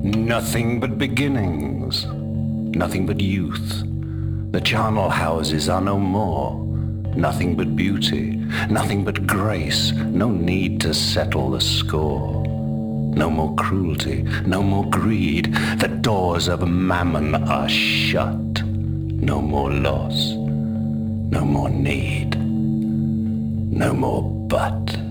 Nothing but beginnings, nothing but youth. The charnel houses are no more. Nothing but beauty, nothing but grace. No need to settle the score. No more cruelty, no more greed. The doors of mammon are shut. No more loss, no more need, no more but.